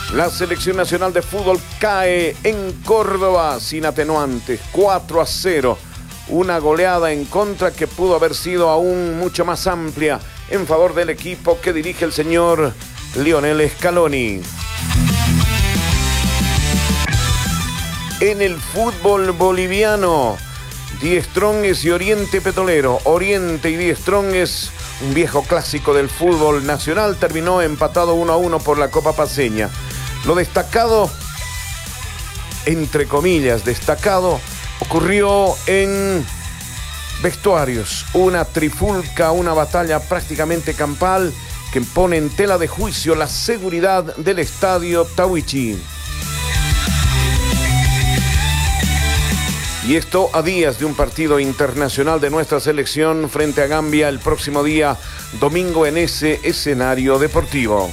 La selección nacional de fútbol cae en Córdoba sin atenuantes, 4-0. Una goleada en contra que pudo haber sido aún mucho más amplia en favor del equipo que dirige el señor Lionel Scaloni. En el fútbol boliviano, Die Strongest y Oriente Petrolero. Oriente y Die Strongest, un viejo clásico del fútbol nacional, terminó empatado 1-1 por la Copa Paceña. Lo destacado, entre comillas, destacado, ocurrió en vestuarios. Una trifulca, una batalla prácticamente campal que pone en tela de juicio la seguridad del estadio Tahuichi. Y esto a días de un partido internacional de nuestra selección frente a Gambia el próximo día domingo en ese escenario deportivo.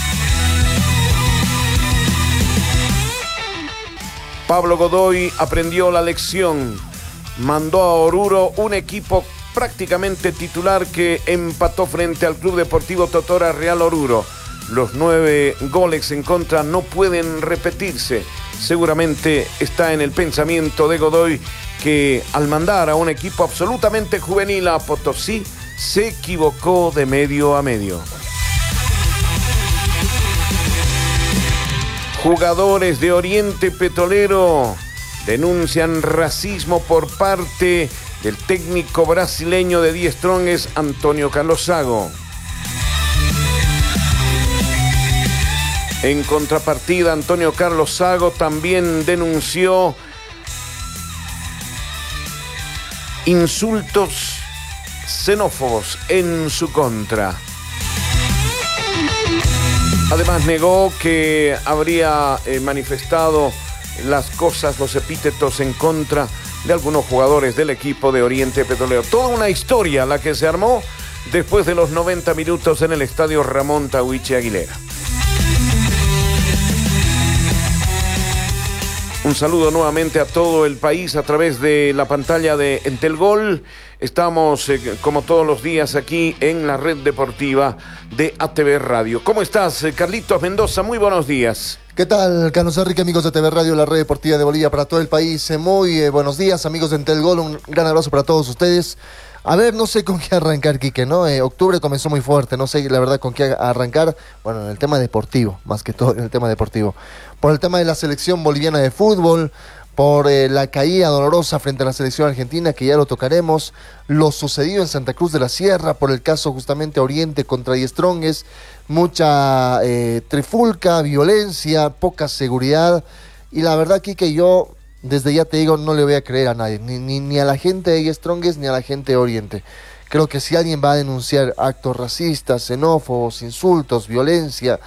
Pablo Godoy aprendió la lección. Mandó a Oruro un equipo prácticamente titular que empató frente al Club Deportivo Totora Real Oruro. Los 9 goles en contra no pueden repetirse. Seguramente está en el pensamiento de Godoy que al mandar a un equipo absolutamente juvenil a Potosí, se equivocó de medio a medio. Jugadores de Oriente Petrolero denuncian racismo por parte del técnico brasileño de Die Strongest, Antonio Carlos Zago. En contrapartida, Antonio Carlos Zago también denunció insultos xenófobos en su contra. Además, negó que habría manifestado las cosas, los epítetos en contra de algunos jugadores del equipo de Oriente Petrolero. Toda una historia la que se armó después de los 90 minutos en el estadio Ramón Tahuichi Aguilera. Un saludo nuevamente a todo el país a través de la pantalla de Entelgol. Estamos, como todos los días, aquí en la red deportiva de ATV Radio. ¿Cómo estás, Carlitos Mendoza? Muy buenos días. ¿Qué tal, Carlos Enrique, amigos de ATV Radio, la red deportiva de Bolivia para todo el país? Muy buenos días, amigos de Entelgol. Un gran abrazo para todos ustedes. A ver, no sé con qué arrancar, Quique, ¿no? Octubre comenzó muy fuerte, no sé la verdad con qué arrancar. Bueno, en el tema deportivo, más que todo en el tema deportivo. Por el tema de la selección boliviana de fútbol, por la caída dolorosa frente a la selección argentina, que ya lo tocaremos, lo sucedido en Santa Cruz de la Sierra, por el caso justamente Oriente contra Die Strongest, mucha trifulca, violencia, poca seguridad, y la verdad, Quique, yo desde ya te digo, no le voy a creer a nadie, ni a la gente de Die Strongest, ni a la gente de Oriente. Creo que si alguien va a denunciar actos racistas, xenófobos, insultos, violencia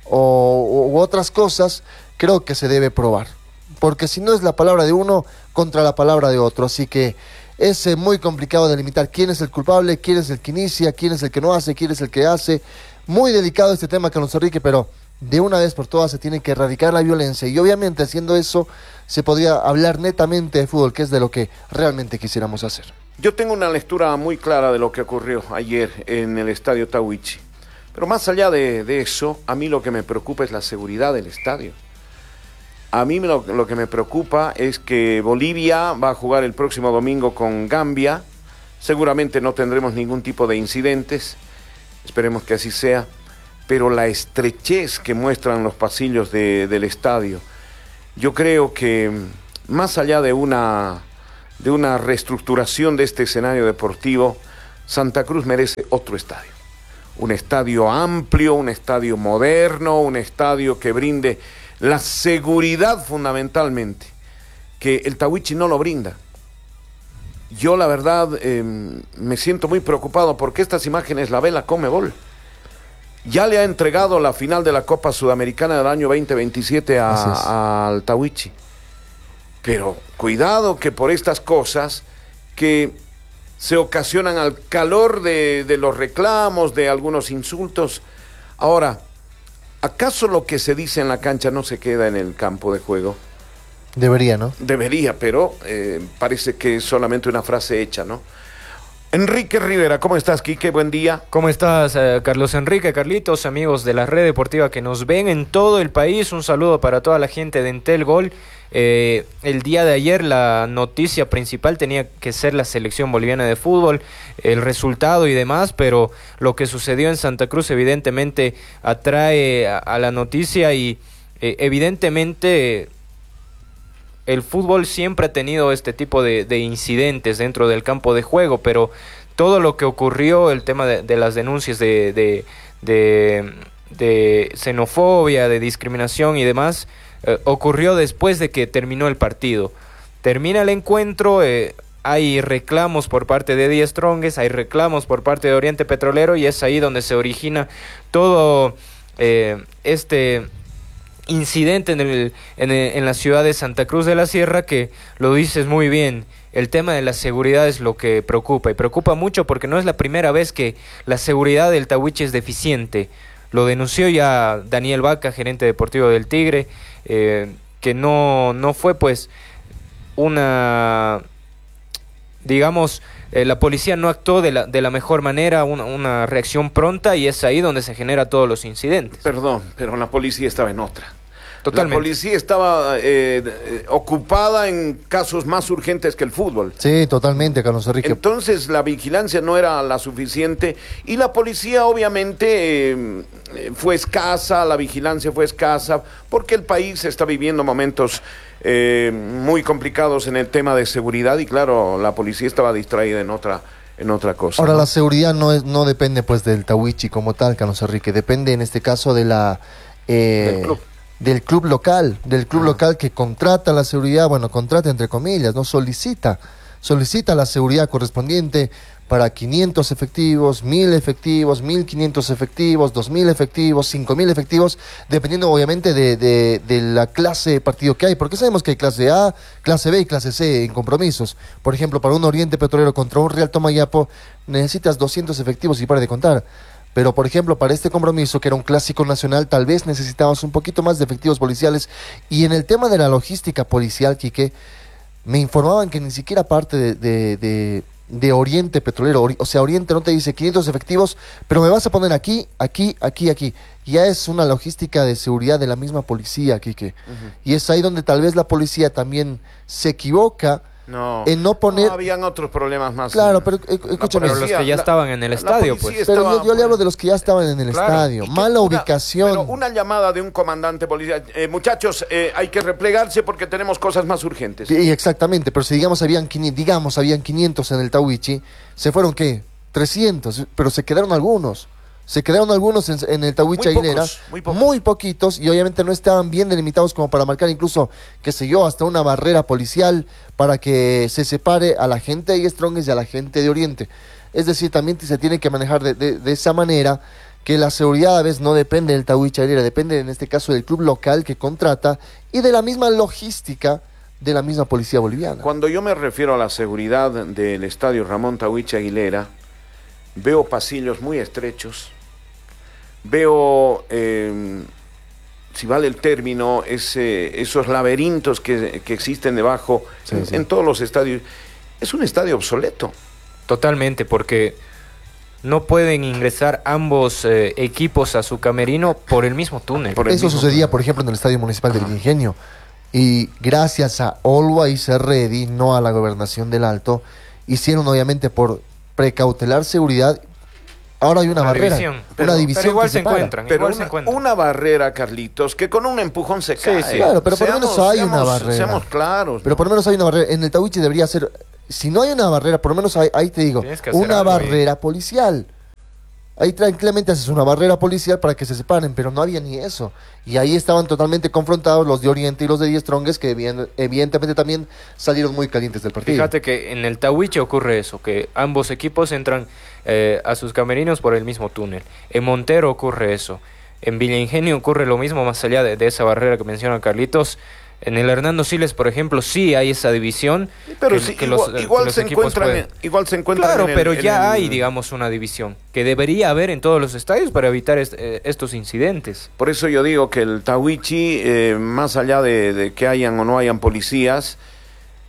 u otras cosas, creo que se debe probar. Porque si no es la palabra de uno contra la palabra de otro. Así que es muy complicado delimitar quién es el culpable, quién es el que inicia, quién es el que no hace, quién es el que hace. Muy delicado este tema, Carlos Enrique, pero de una vez por todas se tiene que erradicar la violencia. Y obviamente haciendo eso se podría hablar netamente de fútbol, que es de lo que realmente quisiéramos hacer. Yo tengo una lectura muy clara de lo que ocurrió ayer en el estadio Tahuichi. Pero más allá de eso, a mí lo que me preocupa es la seguridad del estadio. A mí lo que me preocupa es que Bolivia va a jugar el próximo domingo con Gambia. Seguramente no tendremos ningún tipo de incidentes. Esperemos que así sea. Pero la estrechez que muestran los pasillos del estadio, yo creo que más allá de una reestructuración de este escenario deportivo, Santa Cruz merece otro estadio. Un estadio amplio, un estadio moderno, un estadio que brinde la seguridad fundamentalmente, que el Tahuichi no lo brinda. Yo la verdad me siento muy preocupado porque estas imágenes la ve la Conmebol. Ya le ha entregado la final de la Copa Sudamericana del año 2027 al Tahuichi. Pero cuidado que por estas cosas que se ocasionan al calor de los reclamos, de algunos insultos. Ahora, ¿acaso lo que se dice en la cancha no se queda en el campo de juego? Debería, ¿no? Debería, pero parece que es solamente una frase hecha, ¿no? Enrique Rivera, ¿cómo estás, Quique? Buen día. ¿Cómo estás, Carlos Enrique, Carlitos, amigos de la red deportiva que nos ven en todo el país? Un saludo para toda la gente de Entel Gol. El día de ayer la noticia principal tenía que ser la selección boliviana de fútbol, el resultado y demás, pero lo que sucedió en Santa Cruz evidentemente atrae a la noticia y evidentemente el fútbol siempre ha tenido este tipo de incidentes dentro del campo de juego, pero todo lo que ocurrió, el tema de las denuncias de xenofobia, de discriminación y demás, ocurrió después de que terminó el partido. Termina el encuentro, hay reclamos por parte de Die Strongest, hay reclamos por parte de Oriente Petrolero, y es ahí donde se origina todo este incidente en la ciudad de Santa Cruz de la Sierra, que lo dices muy bien. El tema de la seguridad es lo que preocupa, y preocupa mucho porque no es la primera vez que la seguridad del Tahuiche es deficiente. Lo denunció ya Daniel Vaca, gerente deportivo del Tigre, que no fue pues una, digamos, la policía no actuó de la mejor manera, una reacción pronta, y es ahí donde se genera todos los incidentes. Perdón, pero la policía estaba en otra. Totalmente. La policía estaba ocupada en casos más urgentes que el fútbol. Sí, totalmente, Carlos Enrique. Entonces la vigilancia no era la suficiente y la policía obviamente fue escasa, la vigilancia fue escasa, porque el país está viviendo momentos muy complicados en el tema de seguridad, y claro, la policía estaba distraída en otra cosa. Ahora, ¿no? la seguridad no depende pues del Tahuichi como tal, Carlos Enrique, depende en este caso de del club local, que contrata la seguridad, bueno, contrata entre comillas, no solicita la seguridad correspondiente para 500 efectivos, 1000 efectivos, 1500 efectivos, 2000 efectivos, 5000 efectivos, dependiendo obviamente de la clase de partido que hay, porque sabemos que hay clase A, clase B y clase C en compromisos. Por ejemplo, para un Oriente Petrolero contra un Real Tomayapo necesitas 200 efectivos y para de contar. Pero, por ejemplo, para este compromiso, que era un clásico nacional, tal vez necesitábamos un poquito más de efectivos policiales. Y en el tema de la logística policial, Quique, me informaban que ni siquiera parte de Oriente Petrolero, o sea, Oriente no te dice 500 efectivos, pero me vas a poner aquí. Ya es una logística de seguridad de la misma policía, Quique. Y es ahí donde tal vez la policía también se equivoca. En no poner... No, habían otros problemas más. Claro, pero escúchame. Pero los que ya estaban en el estadio, pues. Pero yo le hablo de los que ya estaban en el estadio. Mala ubicación. Pero una llamada de un comandante policial. Muchachos, hay que replegarse porque tenemos cosas más urgentes. Sí, exactamente, pero si habían 500 en el Tahuichi, ¿se fueron qué? 300, pero se quedaron algunos. En el Tahuichi Aguilera, muy poquitos, y obviamente no estaban bien delimitados como para marcar incluso, qué sé yo, hasta una barrera policial para que se separe a la gente de Strongest y a la gente de Oriente. Es decir, también se tiene que manejar de esa manera, que la seguridad a veces no depende del Tahuichi Aguilera, depende en este caso del club local que contrata y de la misma logística de la misma policía boliviana. Cuando yo me refiero a la seguridad del estadio Ramón Tahuichi Aguilera, veo pasillos muy estrechos, veo, si vale el término, esos laberintos que existen debajo en todos los estadios. Es un estadio obsoleto. Totalmente, porque no pueden ingresar ambos equipos a su camerino por el mismo túnel. Eso sucedía, por ejemplo, en el Estadio Municipal del Ingenio. Y gracias a Always Ready, no a la Gobernación del Alto, hicieron obviamente por precautelar seguridad. Ahora hay una barrera, una división. Pero igual que se encuentran. Una barrera, Carlitos, que con un empujón se cae. Sí. Claro, pero por lo menos hay una barrera. Seamos claros. Pero por lo menos hay una barrera. En el Tahuichi debería ser, si no hay una barrera, por lo menos ahí te digo, una barrera policial. Ahí tranquilamente haces una barrera policial para que se separen, pero no había ni eso. Y ahí estaban totalmente confrontados los de Oriente y los de Die Strongest, que evidentemente también salieron muy calientes del partido. Fíjate que en el Tahuichi ocurre eso, que ambos equipos entran a sus camerinos por el mismo túnel. En Montero ocurre eso. En Villa Ingenio ocurre lo mismo, más allá de esa barrera que menciona Carlitos. En el Hernando Siles, por ejemplo, sí hay esa división. Pero igual se encuentran. Claro, pero ya hay, digamos, una división que debería haber en todos los estadios para evitar estos incidentes. Por eso yo digo que el Tahuichi, más allá de que hayan o no hayan policías,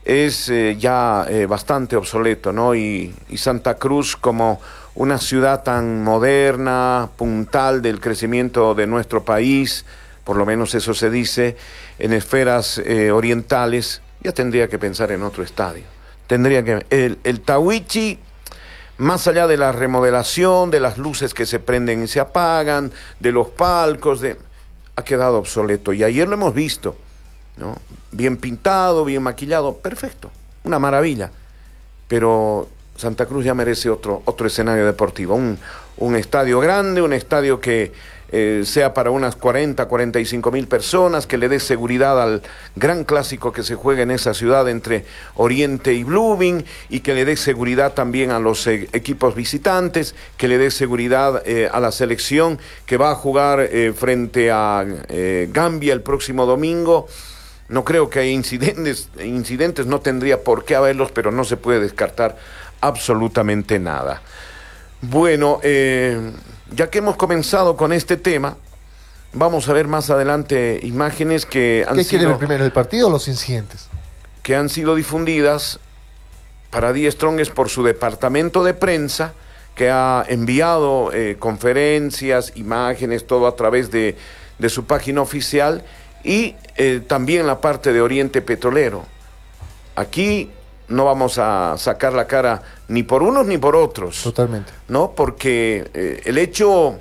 es ya bastante obsoleto, ¿no? Y Santa Cruz, como una ciudad tan moderna, puntal del crecimiento de nuestro país, por lo menos eso se dice, en esferas orientales, ya tendría que pensar en otro estadio. El Tahuichi, más allá de la remodelación, de las luces que se prenden y se apagan, de los palcos, ha quedado obsoleto. Y ayer lo hemos visto, ¿no? Bien pintado, bien maquillado, perfecto, una maravilla. Pero Santa Cruz ya merece otro escenario deportivo, un estadio grande, un estadio que sea para unas 45,000 personas, que le dé seguridad al gran clásico que se juega en esa ciudad entre Oriente y Blooming, y que le dé seguridad también a los equipos visitantes, que le dé seguridad a la selección que va a jugar frente a Gambia el próximo domingo. No creo que haya incidentes, no tendría por qué haberlos, pero no se puede descartar absolutamente nada. Bueno, ya que hemos comenzado con este tema, vamos a ver más adelante imágenes que han ¿Qué quiere ver primero, el partido o los incidentes? Que han sido difundidas para Die Strongest por su departamento de prensa, que ha enviado conferencias, imágenes, todo a través de su página oficial, y también la parte de Oriente Petrolero. Aquí no vamos a sacar la cara ni por unos ni por otros. Totalmente. ¿No? Porque el hecho,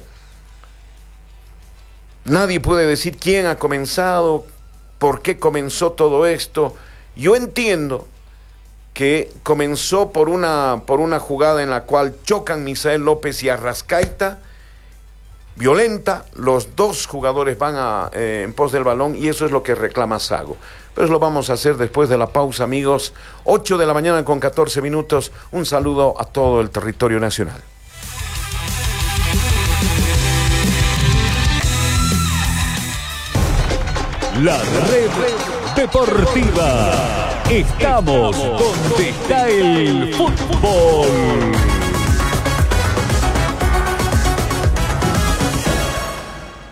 nadie puede decir quién ha comenzado, por qué comenzó todo esto. Yo entiendo que comenzó por una jugada en la cual chocan Misael López y Arrascaita, violenta, los dos jugadores van en pos del balón, y eso es lo que reclama Sago. Pero lo vamos a hacer después de la pausa, amigos. 8 de la mañana con 14 minutos. Un saludo a todo el territorio nacional. La red deportiva. Estamos donde está el fútbol.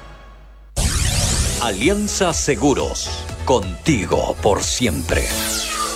Alianza Seguros, contigo por siempre.